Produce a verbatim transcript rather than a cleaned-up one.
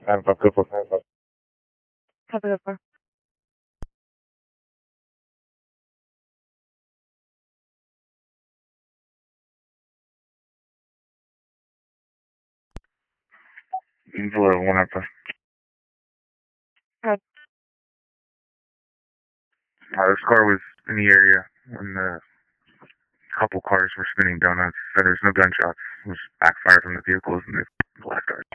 nine five two four nine five. Copy that far. Enjoy one up. Right. Uh, this car was in the area when the couple cars were spinning donuts. So there's no gunshots. It was backfire from the vehicles and the blast guards.